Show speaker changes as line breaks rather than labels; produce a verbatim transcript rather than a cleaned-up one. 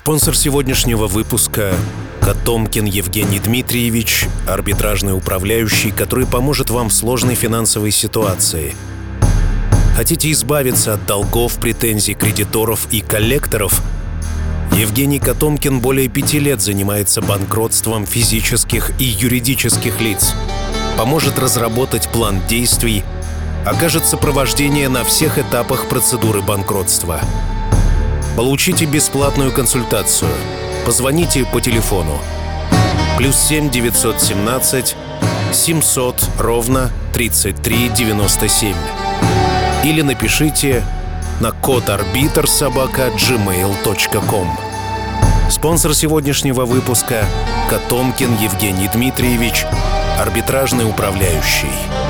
Спонсор сегодняшнего выпуска — Котомкин Евгений Дмитриевич, арбитражный управляющий, который поможет вам в сложной финансовой ситуации. Хотите избавиться от долгов, претензий кредиторов и коллекторов? Евгений Котомкин более пяти лет занимается банкротством физических и юридических лиц. Поможет разработать план действий, окажет сопровождение на всех этапах процедуры банкротства. Получите бесплатную консультацию. Позвоните по телефону плюс семь девятьсот семнадцать семьсот ровно тридцать три девяносто семь или напишите на кодарбитр собака джимейл точка ком. Спонсор сегодняшнего выпуска — Котомкин Евгений Дмитриевич, арбитражный управляющий.